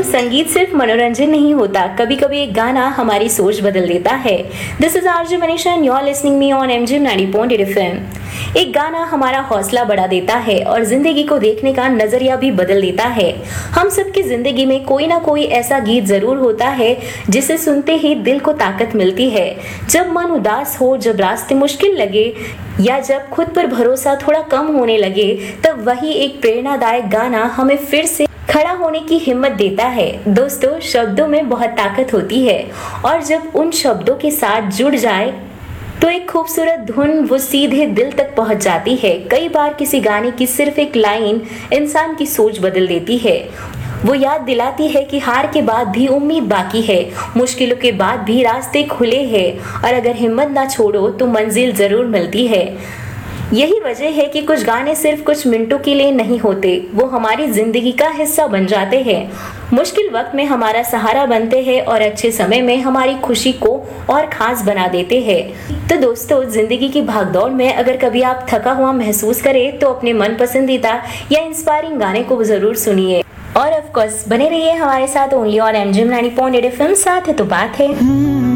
संगीत सिर्फ मनोरंजन नहीं होता, कभी कभी एक गाना हमारी सोच बदल देता है। This is RJ Manisha and you are listening me on MG 90.8 FM। एक गाना हमारा हौसला बढ़ा देता है और जिंदगी को देखने का नजरिया भी बदल देता है। हम सबकी जिंदगी में कोई ना कोई ऐसा गीत जरूर होता है जिसे सुनते ही दिल को ताकत मिलती है। जब मन उदास हो, जब रास्ते मुश्किल लगे या जब खुद पर भरोसा थोड़ा कम होने लगे, तब वही एक प्रेरणादायक गाना हमें फिर से खड़ा होने की हिम्मत देता है। दोस्तों, शब्दों में बहुत ताकत होती है और जब उन शब्दों के साथ जुड़ जाए तो एक खूबसूरत धुन वो सीधे दिल तक पहुंच जाती है। कई बार किसी गाने की सिर्फ एक लाइन इंसान की सोच बदल देती है। वो याद दिलाती है कि हार के बाद भी उम्मीद बाकी है, मुश्किलों के बाद भी रास्ते खुले हैं और अगर हिम्मत ना छोड़ो तो मंजिल जरूर मिलती है। यही वजह है कि कुछ गाने सिर्फ कुछ मिनटों के लिए नहीं होते, वो हमारी जिंदगी का हिस्सा बन जाते हैं। मुश्किल वक्त में हमारा सहारा बनते हैं और अच्छे समय में हमारी खुशी को और खास बना देते हैं। तो दोस्तों, जिंदगी की भागदौड़ में अगर कभी आप थका हुआ महसूस करें तो अपने मन पसंदीदा या इंस्पायरिंग गाने को जरूर सुनिए और ऑफ कोर्स बने रहिए हमारे साथ ओनली ऑन एमजी 90.8 FM। साथ है तो बात है।